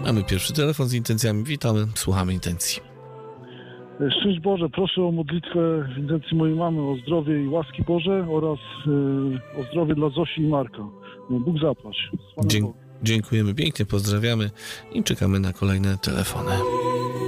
Mamy pierwszy telefon z intencjami. Witamy, słuchamy intencji. Szczęść Boże, proszę o modlitwę w intencji mojej mamy o zdrowie i łaski Boże oraz o zdrowie dla Zosi i Marka. Bóg zapłać. Dziękujemy pięknie, pozdrawiamy i czekamy na kolejne telefony.